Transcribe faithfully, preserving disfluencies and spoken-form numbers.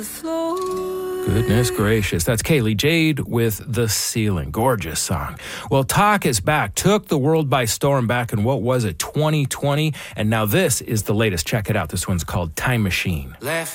Goodness gracious. That's Kaylee Jade with The Ceiling. Gorgeous song. Well, Talk is back. Took the world by storm back in, what was it, twenty twenty? And now this is the latest. Check it out. This one's called Time Machine. Left